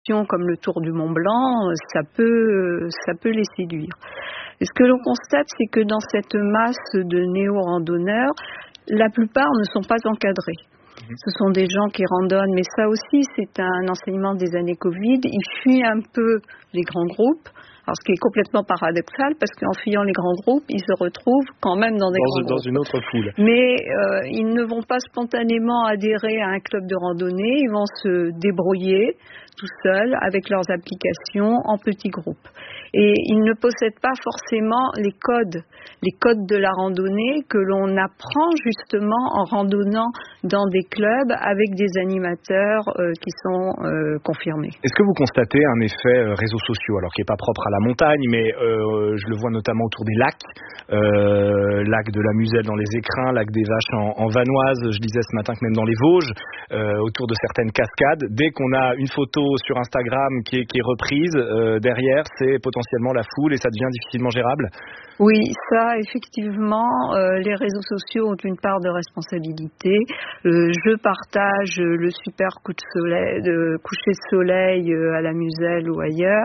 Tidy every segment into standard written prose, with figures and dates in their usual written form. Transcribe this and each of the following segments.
comme le Tour du Mont Blanc, ça peut les séduire. Et ce que l'on constate, c'est que dans cette masse de néo-randonneurs, la plupart ne sont pas encadrés. Ce sont des gens qui randonnent, mais ça aussi, c'est un enseignement des années Covid. Ils fuient un peu les grands groupes. Alors, ce qui est complètement paradoxal, parce qu'en fuyant les grands groupes, ils se retrouvent quand même dans grands groupes. Dans une autre foule. Mais ils ne vont pas spontanément adhérer à un club de randonnée. Ils vont se débrouiller tout seuls avec leurs applications en petits groupes. Et ils ne possèdent pas forcément les codes de la randonnée que l'on apprend justement en randonnant dans des clubs avec des animateurs qui sont confirmés. Est-ce que vous constatez un effet réseaux sociaux, alors qui n'est pas propre à la montagne, mais je le vois notamment autour des lacs, lac de la Muselle dans les Écrins, lac des Vaches en Vanoise, je disais ce matin que même dans les Vosges, autour de certaines cascades, dès qu'on a une photo sur Instagram qui est reprise, derrière c'est potentiellement la foule et ça devient difficilement gérable? Oui, ça, effectivement, les réseaux sociaux ont une part de responsabilité. Je partage le super coucher de soleil à la Muselle ou ailleurs.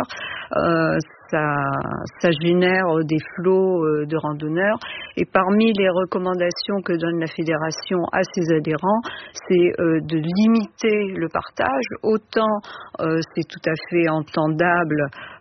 Ça génère des flots de randonneurs. Et parmi les recommandations que donne la fédération à ses adhérents, c'est de limiter le partage. Autant c'est tout à fait entendable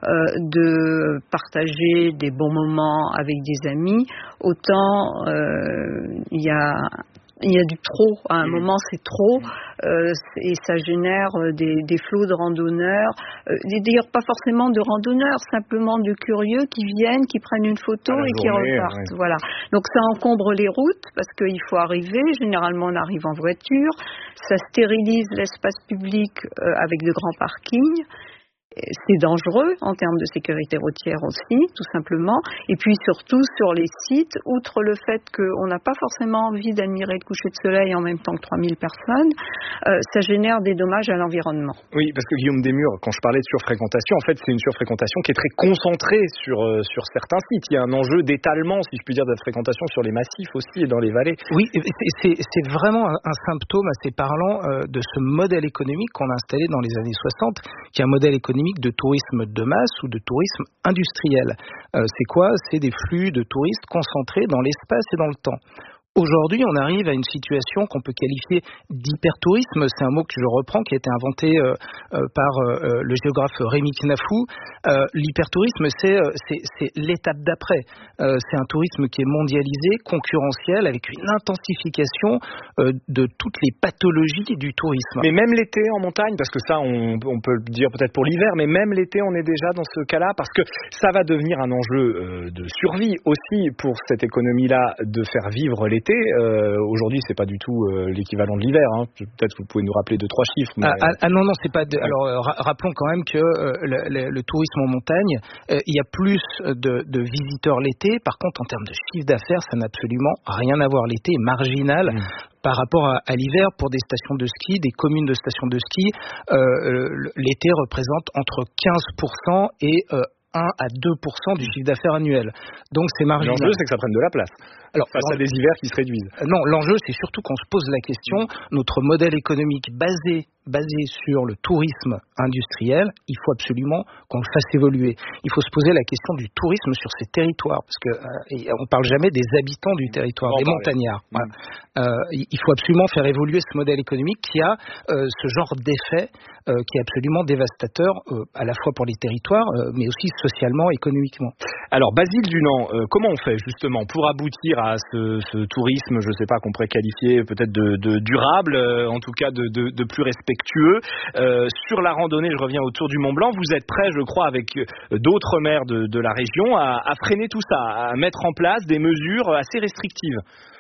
de partager des bons moments avec des amis, autant il y a du trop. À un moment, c'est trop et ça génère des flots de randonneurs. D'ailleurs, pas forcément de randonneurs, simplement de curieux qui viennent, qui prennent une photo et qui repartent. Ouais. Voilà. Donc ça encombre les routes parce qu'il faut arriver. Généralement, on arrive en voiture. Ça stérilise l'espace public avec de grands parkings. C'est dangereux en termes de sécurité routière aussi, tout simplement. Et puis surtout sur les sites, outre le fait qu'on n'a pas forcément envie d'admirer le coucher de soleil en même temps que 3000 personnes, ça génère des dommages à l'environnement. Oui, parce que Guillaume Desmures, quand je parlais de surfréquentation, en fait c'est une surfréquentation qui est très concentrée sur certains sites. Il y a un enjeu d'étalement, si je puis dire, de la fréquentation sur les massifs aussi et dans les vallées. Oui, c'est vraiment un symptôme assez parlant de ce modèle économique qu'on a installé dans les années 60, qui est un modèle économique de tourisme de masse ou de tourisme industriel. C'est quoi ? C'est des flux de touristes concentrés dans l'espace et dans le temps. Aujourd'hui, on arrive à une situation qu'on peut qualifier d'hypertourisme. C'est un mot que je reprends, qui a été inventé par le géographe Rémi Knafou. L'hypertourisme, c'est l'étape d'après. C'est un tourisme qui est mondialisé, concurrentiel, avec une intensification de toutes les pathologies du tourisme. Mais même l'été en montagne, parce que ça, on peut le dire peut-être pour l'hiver, mais même l'été, on est déjà dans ce cas-là, parce que ça va devenir un enjeu de survie aussi pour cette économie-là, de faire vivre l'été. Aujourd'hui, c'est pas du tout l'équivalent de l'hiver. Hein. Peut-être que vous pouvez nous rappeler 2-3 chiffres. Mais... non, c'est pas. Alors, rappelons quand même que le tourisme en montagne, il y a plus de visiteurs l'été. Par contre, en termes de chiffre d'affaires, ça n'a absolument rien à voir. L'été est marginal. Par rapport à l'hiver, pour des stations de ski, des communes de stations de ski, l'été représente entre 15% et 1 à 2% du chiffre d'affaires annuel. Donc c'est marginal. L'enjeu, c'est que ça prenne de la place. Alors, face à des hivers qui se réduisent. Non, l'enjeu, c'est surtout qu'on se pose la question, notre modèle économique basé sur le tourisme industriel, il faut absolument qu'on le fasse évoluer. Il faut se poser la question du tourisme sur ces territoires, parce que on parle jamais des habitants du territoire, des montagnards. Voilà. Il faut absolument faire évoluer ce modèle économique qui a ce genre d'effet qui est absolument dévastateur, à la fois pour les territoires, mais aussi socialement, économiquement. Alors, Basile Dunant, comment on fait justement pour aboutir à ce tourisme, je ne sais pas, qu'on pourrait qualifier peut-être de durable, en tout cas de plus respectueux. Sur la randonnée, je reviens au Tour du Mont Blanc, vous êtes prêts, je crois, avec d'autres maires de la région, à freiner tout ça, à mettre en place des mesures assez restrictives.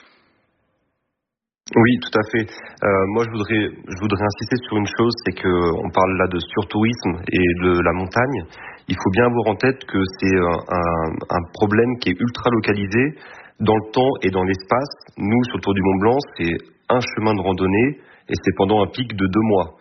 Oui, tout à fait. Moi, je voudrais insister sur une chose, c'est que on parle là de surtourisme et de la montagne. Il faut bien avoir en tête que c'est un problème qui est ultra localisé dans le temps et dans l'espace. Nous, sur le Tour du Mont Blanc, c'est un chemin de randonnée et c'est pendant un pic de 2 mois.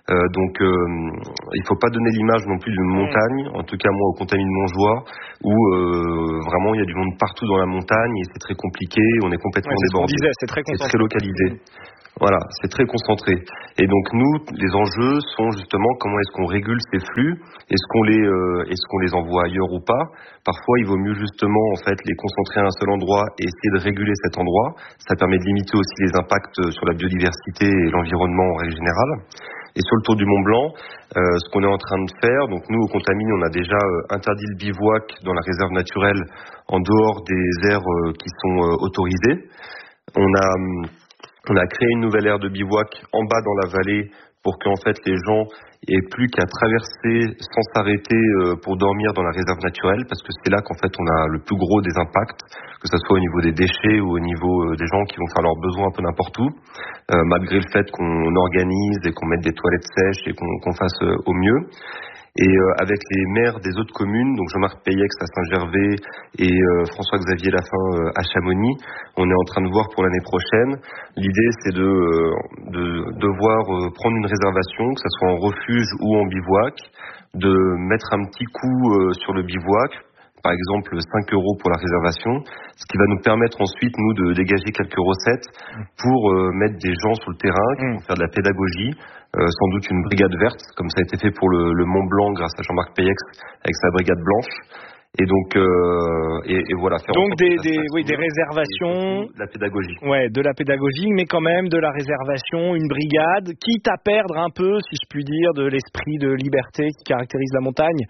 Donc il faut pas donner l'image non plus d'une montagne, en tout cas moi au Contamine Montjoie, où vraiment il y a du monde partout dans la montagne et c'est très compliqué, on est complètement débordé. C'est très concentré. C'est très localisé. Voilà, c'est très concentré. Et donc nous, les enjeux sont justement comment est-ce qu'on régule ces flux, est-ce qu'on les envoie ailleurs ou pas. Parfois, il vaut mieux justement en fait les concentrer à un seul endroit et essayer de réguler cet endroit. Ça permet de limiter aussi les impacts sur la biodiversité et l'environnement en règle générale. Et sur le Tour du Mont Blanc, ce qu'on est en train de faire, donc nous au Contamine, on a déjà interdit le bivouac dans la réserve naturelle en dehors des aires qui sont autorisées. On a créé une nouvelle aire de bivouac en bas dans la vallée pour qu'en fait les gens aient plus qu'à traverser sans s'arrêter pour dormir dans la réserve naturelle, parce que c'est là qu'en fait on a le plus gros des impacts, que ce soit au niveau des déchets ou au niveau des gens qui vont faire leurs besoins un peu n'importe où, malgré le fait qu'on organise et qu'on mette des toilettes sèches et qu'on fasse au mieux. Et avec les maires des autres communes, donc Jean-Marc Payex à Saint-Gervais et François-Xavier Lafin à Chamonix, on est en train de voir pour l'année prochaine. L'idée, c'est de devoir prendre une réservation, que ce soit en refuge ou en bivouac, de mettre un petit coup sur le bivouac, par exemple 5 € pour la réservation, ce qui va nous permettre ensuite, nous, de dégager quelques recettes pour mettre des gens sur le terrain qui vont faire de la pédagogie, sans doute une brigade verte, comme ça a été fait pour le Mont Blanc grâce à Jean-Marc Payex avec sa brigade blanche. Et donc, et voilà. Faire donc des réservations, de la pédagogie. Ouais, de la pédagogie, mais quand même de la réservation, une brigade, quitte à perdre un peu, si je puis dire, de l'esprit de liberté qui caractérise la montagne.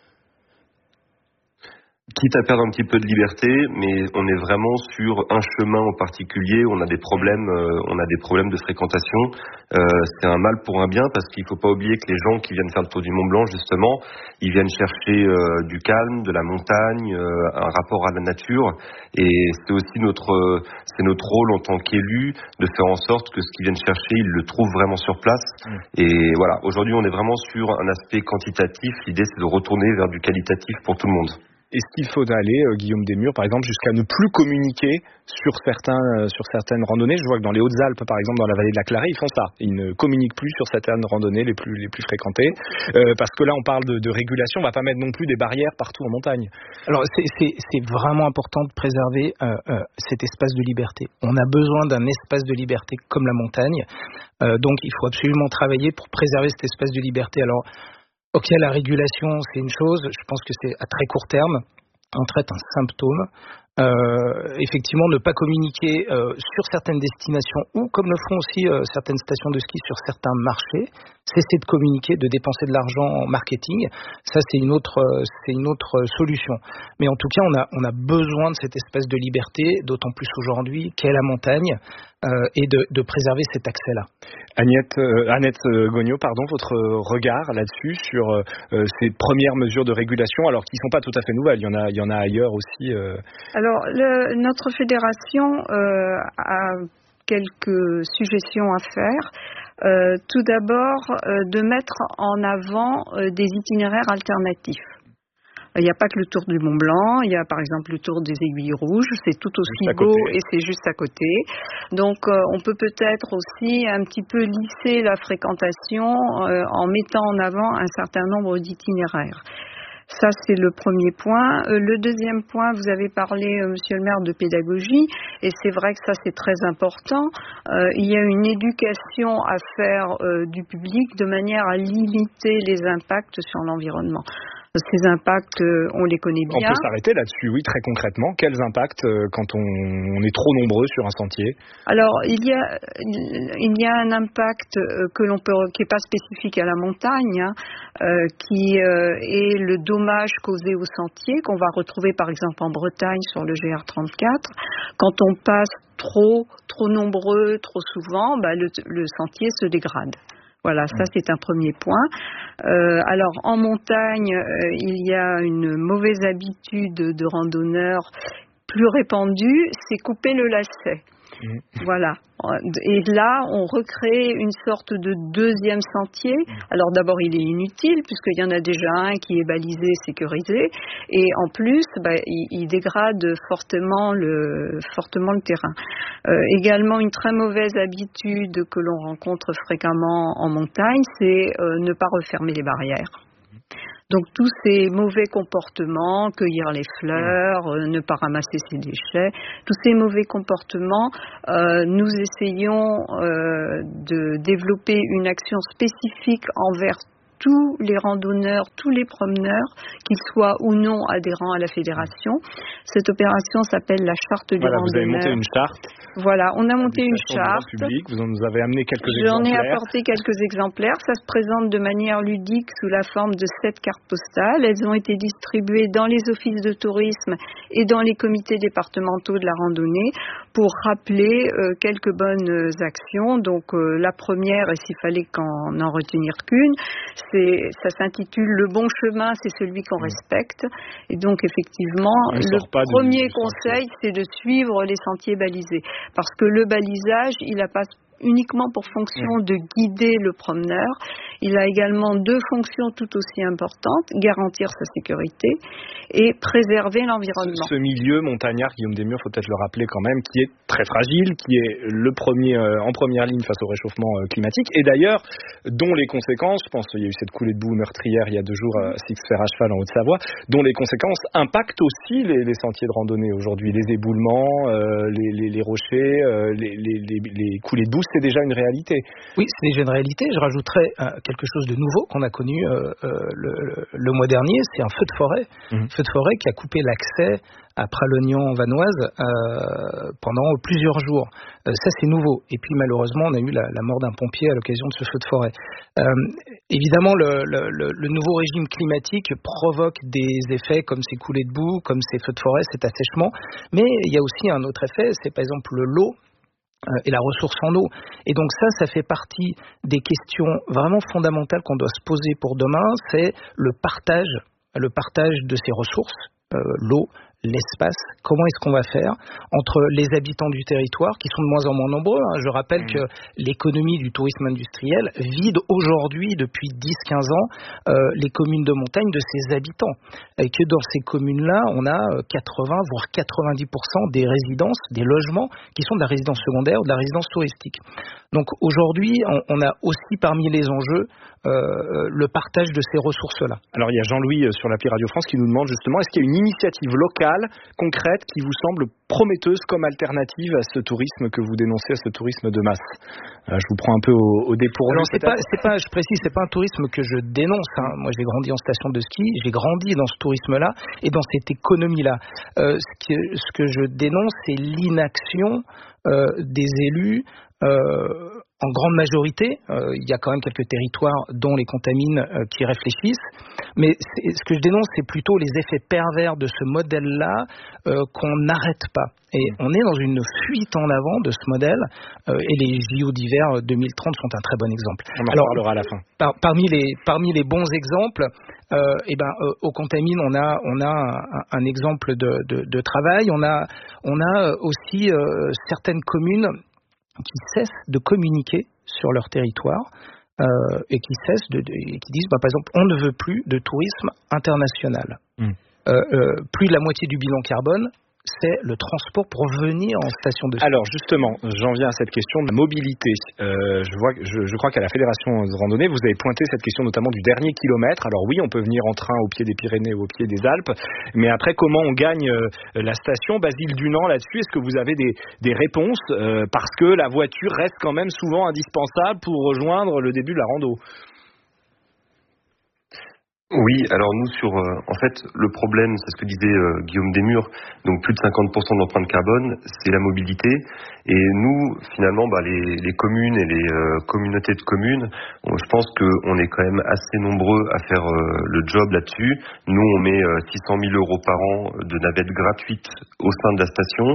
Quitte à perdre un petit peu de liberté, mais on est vraiment sur un chemin en particulier. On a des problèmes de fréquentation. C'est un mal pour un bien, parce qu'il faut pas oublier que les gens qui viennent faire le Tour du Mont Blanc, justement, ils viennent chercher du calme, de la montagne, un rapport à la nature. Et c'est aussi notre rôle en tant qu'élu de faire en sorte que ce qu'ils viennent chercher, ils le trouvent vraiment sur place. Et voilà. Aujourd'hui, on est vraiment sur un aspect quantitatif. L'idée, c'est de retourner vers du qualitatif pour tout le monde. Est-ce qu'il faut aller, Guillaume Desmures, par exemple, jusqu'à ne plus communiquer sur certaines randonnées? Je vois que dans les Hautes-Alpes, par exemple, dans la vallée de la Clarée, ils font ça. Ils ne communiquent plus sur certaines randonnées les plus fréquentées, parce que là, on parle de régulation. On va pas mettre non plus des barrières partout en montagne. Alors, c'est vraiment important de préserver cet espace de liberté. On a besoin d'un espace de liberté comme la montagne. Donc, il faut absolument travailler pour préserver cet espace de liberté. Alors, ok, la régulation, c'est une chose. Je pense que c'est à très court terme. On traite un symptôme. Effectivement, ne pas communiquer sur certaines destinations ou, comme le font aussi certaines stations de ski sur certains marchés, cesser de communiquer, de dépenser de l'argent en marketing. Ça, c'est une autre solution. Mais en tout cas, on a besoin de cette espèce de liberté, d'autant plus aujourd'hui qu'est la montagne, et de préserver cet accès-là. Annette Gognaud, votre regard là-dessus sur ces premières mesures de régulation, alors qui ne sont pas tout à fait nouvelles. Il y en a ailleurs aussi. Alors, notre fédération a quelques suggestions à faire. Tout d'abord, de mettre en avant des itinéraires alternatifs. Il n'y a pas que le Tour du Mont Blanc, il y a par exemple le Tour des Aiguilles Rouges, c'est tout aussi beau et c'est juste à côté. Donc on peut peut-être aussi un petit peu lisser la fréquentation en mettant en avant un certain nombre d'itinéraires. Ça, c'est le premier point. Le deuxième point, vous avez parlé, monsieur le maire, de pédagogie, et c'est vrai que ça, c'est très important. Il y a une éducation à faire du public de manière à limiter les impacts sur l'environnement. Ces impacts, on les connaît bien. On peut s'arrêter là-dessus, oui, très concrètement. Quels impacts quand on est trop nombreux sur un sentier? Alors, il y a un impact qui est pas spécifique à la montagne, qui est le dommage causé au sentier, qu'on va retrouver par exemple en Bretagne sur le GR34. Quand on passe trop nombreux, trop souvent, le sentier se dégrade. Voilà, ça c'est un premier point. Alors en montagne, il y a une mauvaise habitude de randonneurs plus répandue, c'est couper le lacet. Voilà. Et là, on recrée une sorte de deuxième sentier. Alors d'abord, il est inutile puisqu'il y en a déjà un qui est balisé, sécurisé, et en plus, il dégrade fortement le terrain. Également, une très mauvaise habitude que l'on rencontre fréquemment en montagne, c'est ne pas refermer les barrières. Donc tous ces mauvais comportements, cueillir les fleurs, ne pas ramasser ses déchets, tous ces mauvais comportements, nous essayons de développer une action spécifique envers tous les randonneurs, tous les promeneurs, qu'ils soient ou non adhérents à la fédération. Cette opération s'appelle la charte du randonneur. Vous avez monté une charte. Voilà, on a monté une charte. Public. Vous nous avez amené quelques exemplaires. J'en ai apporté quelques exemplaires. Ça se présente de manière ludique sous la forme de 7 cartes postales. Elles ont été distribuées dans les offices de tourisme et dans les comités départementaux de la randonnée pour rappeler quelques bonnes actions. Donc la première, et s'il fallait qu'en en retenir qu'une, ça s'intitule « Le bon chemin, c'est celui qu'on respecte ». Et donc, effectivement, le premier conseil, c'est de suivre les sentiers balisés. Parce que le balisage, il n'a pas uniquement pour fonction de guider le promeneur. Il a également 2 fonctions tout aussi importantes, garantir sa sécurité et préserver l'environnement. Ce milieu montagnard, Guillaume Desmures, il faut peut-être le rappeler quand même, qui est très fragile, qui est le premier en première ligne face au réchauffement climatique, et d'ailleurs, dont les conséquences, je pense qu'il y a eu cette coulée de boue meurtrière il y a 2 jours à Six-Fer à cheval en Haute-Savoie, dont les conséquences impactent aussi les sentiers de randonnée aujourd'hui, les éboulements, les rochers, les coulées de boue, c'est déjà une réalité. Oui, c'est déjà une réalité. Je rajouterais quelque chose de nouveau qu'on a connu le mois dernier, c'est un feu de forêt. Feu de forêt qui a coupé l'accès à Pralognan-Vanoise pendant plusieurs jours. Ça, c'est nouveau. Et puis, malheureusement, on a eu la mort d'un pompier à l'occasion de ce feu de forêt. Évidemment, le nouveau régime climatique provoque des effets comme ces coulées de boue, comme ces feux de forêt, cet assèchement. Mais il y a aussi un autre effet, c'est par exemple l'eau et la ressource en eau. Et donc ça fait partie des questions vraiment fondamentales qu'on doit se poser pour demain, c'est le partage de ces ressources, l'eau, l'espace. Comment est-ce qu'on va faire entre les habitants du territoire, qui sont de moins en moins nombreux. Je rappelle que l'économie du tourisme industriel vide aujourd'hui, depuis 10-15 ans, les communes de montagne de ses habitants. Et que dans ces communes-là, on a 80, voire 90% des résidences, des logements, qui sont de la résidence secondaire ou de la résidence touristique. Donc aujourd'hui, on a aussi parmi les enjeux le partage de ces ressources-là. Alors il y a Jean-Louis sur l'appli Radio France qui nous demande justement, est-ce qu'il y a une initiative locale concrète qui vous semble prometteuse comme alternative à ce tourisme que vous dénoncez, à ce tourisme de masse? Je vous prends un peu au dépourvu. Alors je précise, c'est pas un tourisme que je dénonce. Moi, j'ai grandi en station de ski, j'ai grandi dans ce tourisme-là et dans cette économie-là. Ce que je dénonce, c'est l'inaction des élus. En grande majorité, il y a quand même quelques territoires dont les contamines qui réfléchissent, mais ce que je dénonce, c'est plutôt les effets pervers de ce modèle-là qu'on n'arrête pas. Et on est dans une fuite en avant de ce modèle, et les JO d'hiver 2030 sont un très bon exemple. On en parlera à la fin. Parmi les bons exemples, aux contamines, on a un exemple de travail. On a aussi certaines communes qui cessent de communiquer sur leur territoire et qui disent, par exemple, on ne veut plus de tourisme international. Plus de la moitié du bilan carbone, c'est le transport pour venir en station de ski. Alors justement, j'en viens à cette question de la mobilité. Je crois qu'à la Fédération de randonnée, vous avez pointé cette question notamment du dernier kilomètre. Alors oui, on peut venir en train au pied des Pyrénées ou au pied des Alpes, mais après, comment on gagne la station? Basile Dunant, là-dessus, est-ce que vous avez des réponses parce que la voiture reste quand même souvent indispensable pour rejoindre le début de la rando? Oui, alors nous en fait, le problème, c'est ce que disait Guillaume Desmures, donc plus de 50% d'empreinte carbone, c'est la mobilité. Et nous, finalement, les communes et les communautés de communes, je pense qu'on est quand même assez nombreux à faire le job là-dessus. Nous, on met 600 000 € par an de navettes gratuites au sein de la station.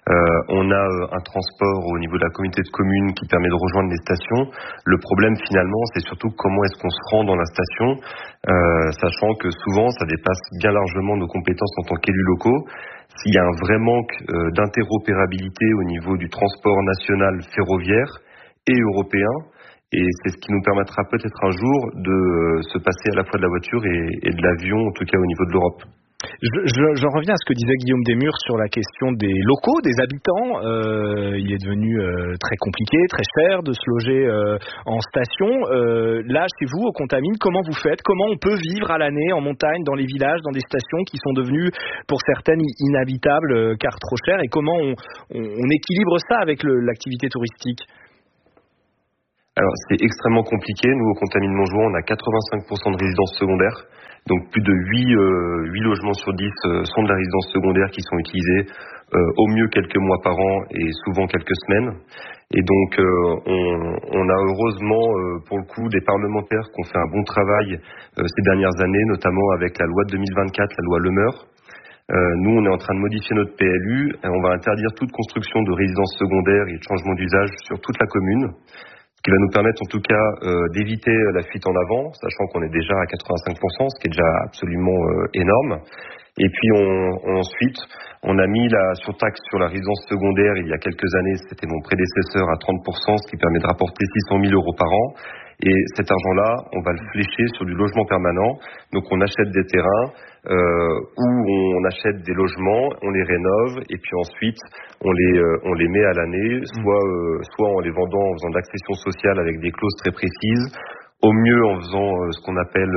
On a un transport au niveau de la communauté de communes qui permet de rejoindre les stations. Le problème finalement, c'est surtout comment est-ce qu'on se rend dans la station, sachant que souvent ça dépasse bien largement nos compétences en tant qu'élus locaux. S'il y a un vrai manque d'interopérabilité au niveau du transport national ferroviaire et européen, et c'est ce qui nous permettra peut-être un jour de se passer à la fois de la voiture et de l'avion, en tout cas au niveau de l'Europe. J'en reviens à ce que disait Guillaume Desmurs sur la question des locaux, des habitants. Il est devenu très compliqué, très cher de se loger en station. Là, chez vous, au Contamine, comment vous faites ? Comment on peut vivre à l'année en montagne, dans les villages, dans des stations qui sont devenues, pour certaines, inhabitables car trop chères ? Et comment on équilibre ça avec l'activité touristique ? Alors, c'est extrêmement compliqué. Nous, au Contamine Montjoie, on a 85% de résidences secondaires. Donc, plus de 8 logements sur 10 sont de la résidence secondaire qui sont utilisés au mieux quelques mois par an et souvent quelques semaines. Et donc, on a heureusement, pour le coup, des parlementaires qui ont fait un bon travail ces dernières années, notamment avec la loi de 2024, la loi Le Meur. Nous, on est en train de modifier notre PLU et on va interdire toute construction de résidences secondaires et de changement d'usage sur toute la commune. Ce qui va nous permettre en tout cas d'éviter la fuite en avant, sachant qu'on est déjà à 85%, ce qui est déjà absolument énorme. Et puis ensuite, on a mis la surtaxe sur la résidence secondaire il y a quelques années, c'était mon prédécesseur à 30%, ce qui permet de rapporter 600 000 € par an. Et cet argent-là, on va le flécher sur du logement permanent. Donc on achète des terrains où on achète des logements, on les rénove et puis ensuite on les met à l'année, soit en les vendant en faisant de l'accession sociale avec des clauses très précises, au mieux en faisant ce qu'on appelle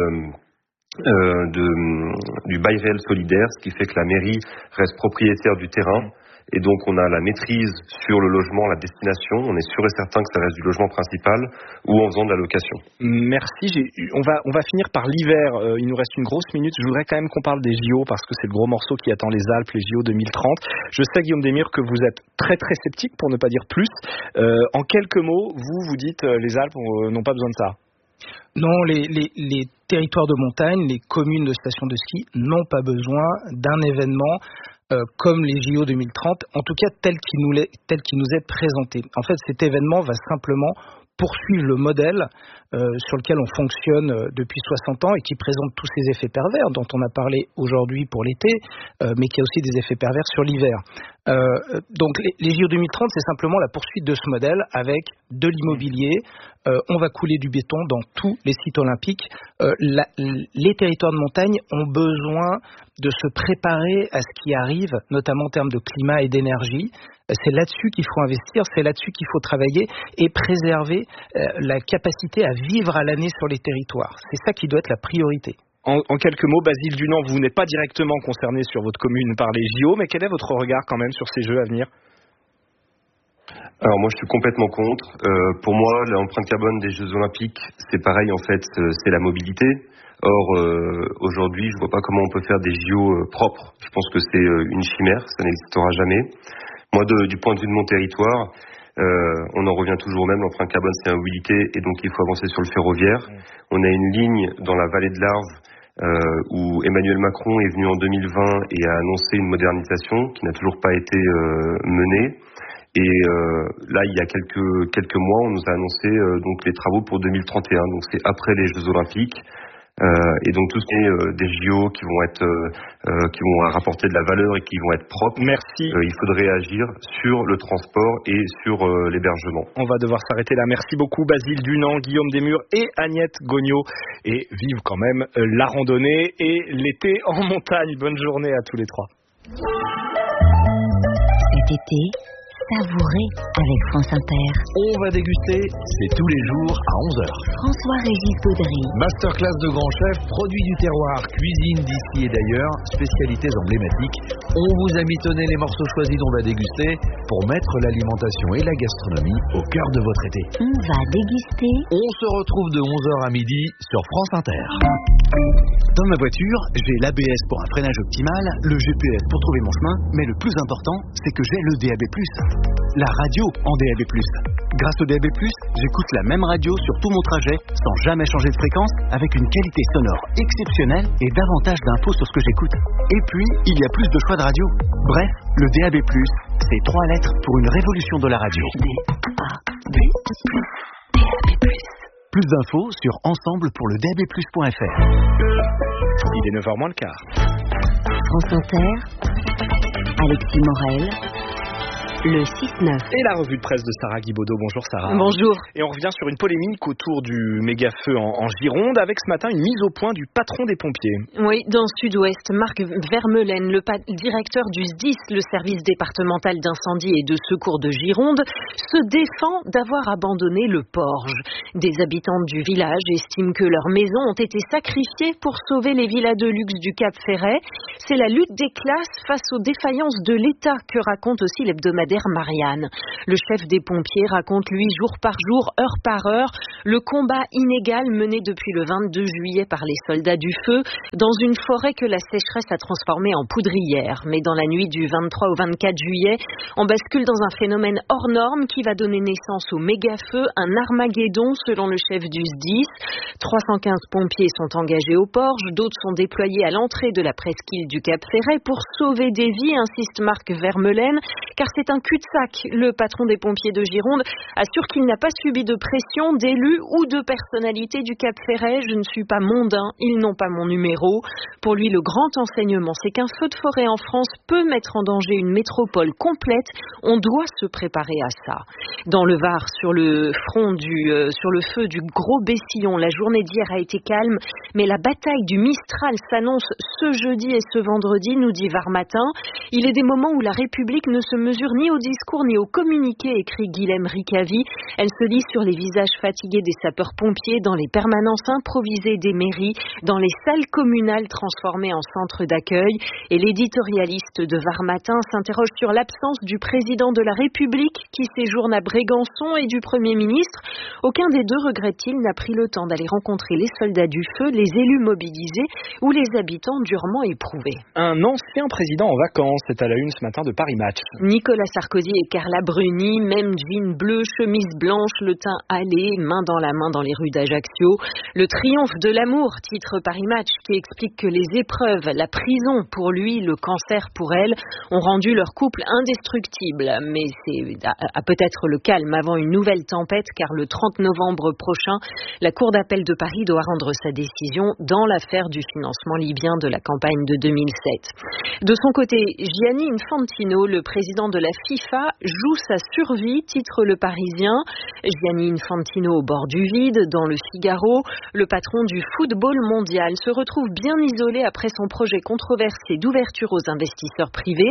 du bail réel solidaire, ce qui fait que la mairie reste propriétaire du terrain. Et donc on a la maîtrise sur le logement, la destination, on est sûr et certain que ça reste du logement principal ou en faisant de la location. Merci, on va finir par l'hiver, il nous reste une grosse minute, je voudrais quand même qu'on parle des JO parce que c'est le gros morceau qui attend les Alpes, les JO 2030. Je sais Guillaume Desmurs que vous êtes très très sceptique pour ne pas dire plus. En quelques mots, vous dites les Alpes n'ont pas besoin de ça. Non, les territoires de montagne, les communes de stations de ski n'ont pas besoin d'un événement comme les JO 2030, en tout cas tel qu'il nous est présenté. En fait, cet événement va simplement poursuivre le modèle sur lequel on fonctionne depuis 60 ans et qui présente tous ces effets pervers dont on a parlé aujourd'hui pour l'été, mais qui a aussi des effets pervers sur l'hiver. Donc les JO 2030, c'est simplement la poursuite de ce modèle avec de l'immobilier. On va couler du béton dans tous les sites olympiques. Les territoires de montagne ont besoin de se préparer à ce qui arrive, notamment en termes de climat et d'énergie. C'est là-dessus qu'il faut investir, c'est là-dessus qu'il faut travailler et préserver la capacité à vivre à l'année sur les territoires. C'est ça qui doit être la priorité. En quelques mots, Basile Dunant, vous n'êtes pas directement concerné sur votre commune par les JO, mais quel est votre regard quand même sur ces Jeux à venir ? Alors moi je suis complètement contre. Pour moi l'empreinte carbone des Jeux Olympiques c'est pareil en fait, c'est la mobilité. Or aujourd'hui je vois pas comment on peut faire des JO propres. Je pense que c'est une chimère, ça n'existera jamais. Moi du point de vue de mon territoire, on en revient toujours au même, l'empreinte carbone c'est la mobilité et donc il faut avancer sur le ferroviaire. On a une ligne dans la vallée de l'Arve où Emmanuel Macron est venu en 2020 et a annoncé une modernisation qui n'a toujours pas été menée. Et là, il y a quelques mois, on nous a annoncé donc les travaux pour 2031. Donc c'est après les Jeux Olympiques. Et donc tout ce qui est des JO qui vont rapporter de la valeur et qui vont être propres. Merci. Il faudrait agir sur le transport et sur l'hébergement. On va devoir s'arrêter là. Merci beaucoup Basile Dunant, Guillaume Desmurs et Agnès Gognaud. Et vive quand même la randonnée et l'été en montagne. Bonne journée à tous les trois. Cet été, savourez avec France Inter. On va déguster, c'est tous les jours à 11h. François-Régis Gaudry. Masterclass de grands chefs, produits du terroir, cuisine d'ici et d'ailleurs, spécialités emblématiques. On vous a mitonné les morceaux choisis dont on va déguster pour mettre l'alimentation et la gastronomie au cœur de votre été. On va déguster. On se retrouve de 11h à midi sur France Inter. Dans ma voiture, j'ai l'ABS pour un freinage optimal, le GPS pour trouver mon chemin, mais le plus important, c'est que j'ai le DAB+. La radio en DAB+. Grâce au DAB+, j'écoute la même radio sur tout mon trajet, sans jamais changer de fréquence, avec une qualité sonore exceptionnelle et davantage d'infos sur ce que j'écoute. Et puis, il y a plus de choix de radio. Bref, le DAB+, Ces 3 lettres pour une révolution de la radio. DAB+. Plus d'infos sur ensemble-pour-le-DAB+.fr. Il est 9h moins le quart. France Inter, Alexis Morel, le 6-9. Et la revue de presse de Sarah Guibaudot. Bonjour Sarah. Bonjour. Et on revient sur une polémique autour du méga-feu en Gironde, avec ce matin une mise au point du patron des pompiers. Oui, dans Sud-Ouest, Marc Vermeulen, le directeur du SDIS, le service départemental d'incendie et de secours de Gironde, se défend d'avoir abandonné le Porge. Des habitants du village estiment que leurs maisons ont été sacrifiées pour sauver les villas de luxe du Cap Ferret. C'est la lutte des classes face aux défaillances de l'État que raconte aussi l'hebdomadaire Marianne. Le chef des pompiers raconte, lui, jour par jour, heure par heure, le combat inégal mené depuis le 22 juillet par les soldats du feu dans une forêt que la sécheresse a transformée en poudrière. Mais dans la nuit du 23 au 24 juillet, on bascule dans un phénomène hors norme qui va donner naissance au méga-feu, un Armageddon selon le chef du SDIS. 315 pompiers sont engagés au Porge, d'autres sont déployés à l'entrée de la presqu'île du Cap Ferret pour sauver des vies, insiste Marc Vermeulen, car c'est un cul-de-sac. Le patron des pompiers de Gironde assure qu'il n'a pas subi de pression d'élus ou de personnalités du Cap Ferret. Je ne suis pas mondain, ils n'ont pas mon numéro. Pour lui, le grand enseignement, c'est qu'un feu de forêt en France peut mettre en danger une métropole complète. On doit se préparer à ça. Dans le Var, sur le feu du Gros Bessillon, la journée d'hier a été calme, mais la bataille du Mistral s'annonce ce jeudi et ce vendredi, nous dit Var Matin. Il est des moments où la République ne se mesure ni au discours ni au communiqué, écrit Guilhem Ricavi. Elle se lit sur les visages fatigués des sapeurs-pompiers, dans les permanences improvisées des mairies, dans les salles communales transformées en centres d'accueil. Et l'éditorialiste de Var Matin s'interroge sur l'absence du président de la République qui séjourne à Brégançon et du Premier ministre. Aucun des deux, regrette-t-il, n'a pris le temps d'aller rencontrer les soldats du feu, les élus mobilisés ou les habitants durement éprouvés. Un ancien président en vacances est à la une ce matin de Paris Match. Nicolas Sarkozy et Carla Bruni, même jean bleu, chemise blanche, le teint hâlé, main dans la main dans les rues d'Ajaccio. Le triomphe de l'amour, titre Paris Match, qui explique que les épreuves, la prison pour lui, le cancer pour elle, ont rendu leur couple indestructible. Mais c'est peut-être le calme avant une nouvelle tempête, car le 30 novembre prochain, la Cour d'appel de Paris doit rendre sa décision dans l'affaire du financement libyen de la campagne de 2007. De son côté, Gianni Infantino, le président de la FIFA, joue sa survie, titre Le Parisien. Gianni Infantino au bord du vide, dans Le Figaro. Le patron du football mondial se retrouve bien isolé après son projet controversé d'ouverture aux investisseurs privés.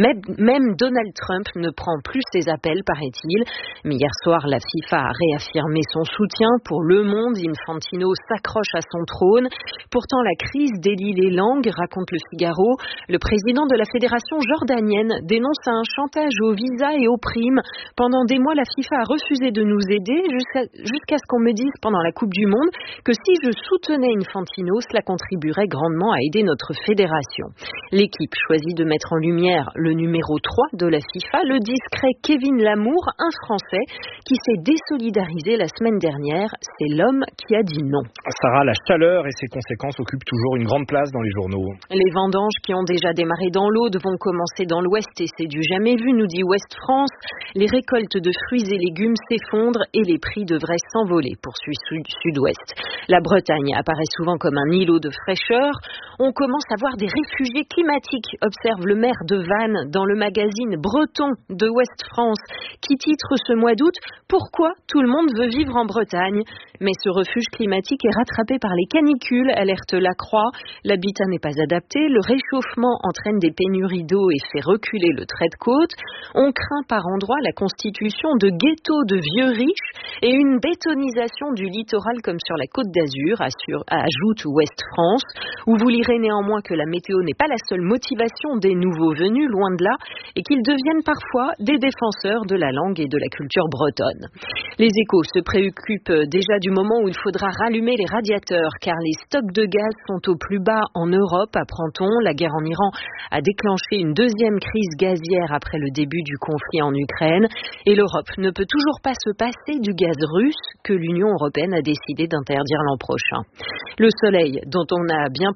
Même Donald Trump ne prend plus ses appels, paraît-il. Mais hier soir, la FIFA a réaffirmé son soutien pour Le Monde. Infantino s'accroche à son trône. Pourtant, la crise délie les langues, raconte Le Figaro. Le président de la fédération jordanienne dénonce un chantage aux visas et aux primes. Pendant des mois, la FIFA a refusé de nous aider jusqu'à ce qu'on me dise pendant la Coupe du Monde que si je soutenais Infantino, cela contribuerait grandement à aider notre fédération. L'équipe choisit de mettre en lumière le numéro 3 de la FIFA, le discret Kevin Lamour, un Français qui s'est désolidarisé la semaine dernière. C'est l'homme qui a dit non. Sarah, la chaleur et ses conséquences occupent toujours une grande place dans les journaux. Les vendanges qui ont déjà démarré dans l'Aude vont commencer dans l'Ouest et c'est du jamais vu, nous dit Ouest France. Les récoltes de fruits et légumes s'effondrent et les prix devraient s'envoler, poursuit Sud-Ouest. La Bretagne apparaît souvent comme un îlot de fraîcheur. On commence à voir des réfugiés climatiques, observe le maire de Vannes dans le magazine breton de Ouest France, qui titre ce mois d'août « Pourquoi tout le monde veut vivre en Bretagne ?» Mais ce refuge climatique est rattrapé par les canicules, alerte La Croix. L'habitat n'est pas adapté, le réchauffement entraîne des pénuries d'eau et fait reculer le trait de côte. On craint par endroits la constitution de ghettos de vieux riches et une bétonisation du littoral comme sur la Côte d'Azur, ajoute Ouest France, où vous lirez néanmoins que la météo n'est pas la seule motivation des nouveaux venus, loin de là, et qu'ils deviennent parfois des défenseurs de la langue et de la culture bretonne. Les Échos se préoccupent déjà du moment où il faudra rallumer les radiateurs, car les stocks de gaz sont au plus bas en Europe, apprend-on. La guerre en Iran a déclenché une deuxième crise gazière après le début du conflit en Ukraine, et l'Europe ne peut toujours pas se passer du gaz russe que l'Union européenne a décidé d'interdire l'an prochain. Le soleil, dont on a bien profité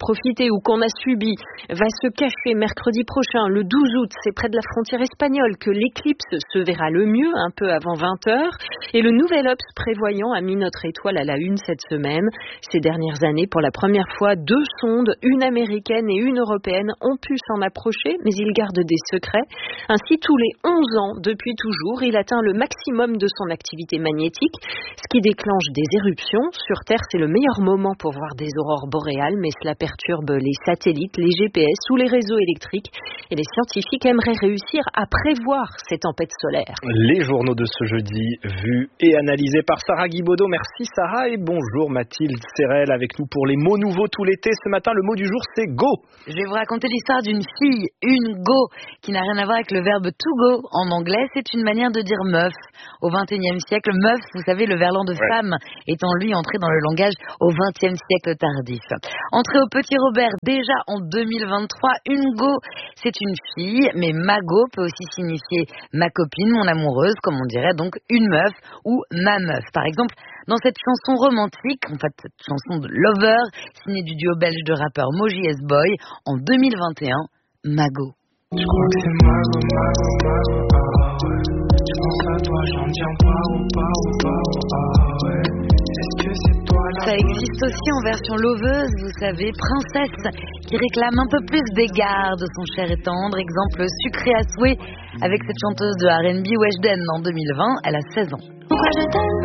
passé ou qu'on a subi va se cacher mercredi prochain, le 12 août. C'est près de la frontière espagnole que l'éclipse se verra le mieux, un peu avant 20h. Et le Nouvel Obs prévoyant a mis notre étoile à la une cette semaine. Ces dernières années, pour la première fois, 2 sondes, une américaine et une européenne, ont pu s'en approcher, mais il garde des secrets. Ainsi, tous les 11 ans, depuis toujours, il atteint le maximum de son activité magnétique, ce qui déclenche des éruptions. Sur Terre, c'est le meilleur moment pour voir des aurores boréales, mais cela perturbe les satellites, les GPS ou les réseaux électriques. Et les scientifiques aimeraient réussir à prévoir ces tempêtes solaires. Les journaux de ce jeudi, vus et analysés par Sarah Guibaudot. Merci Sarah et bonjour Mathilde Serrel avec nous pour les mots nouveaux tout l'été. Ce matin, le mot du jour, c'est go. Je vais vous raconter l'histoire d'une fille, une go, qui n'a rien à voir avec le verbe to go. En anglais, c'est une manière de dire meuf. Au XXe siècle, meuf, vous savez, le verlan de femme étant lui entré dans le langage au XXe siècle tardif. Entré au Petit Robert déjà en 2023, une go, c'est une fille, mais ma go peut aussi signifier ma copine, mon amoureuse, comme on dirait donc une meuf ou ma meuf. Par exemple, dans cette chanson romantique, en fait cette chanson de Lover, signée du duo belge de rappeurs Moji S-Boy, en 2021, Mago. Je crois que c'est Mago, Mago, Mago, ah ouais. Je pense à toi, j'en tiens pas, ah ouais. Est-ce que c'est toi là? Ça existe aussi en version loveuse, vous savez, princesse, qui réclame un peu plus d'égards de son cher et tendre. Exemple sucré à souhait avec cette chanteuse de R&B Weshden en 2020, elle a 16 ans. Pourquoi je t'aime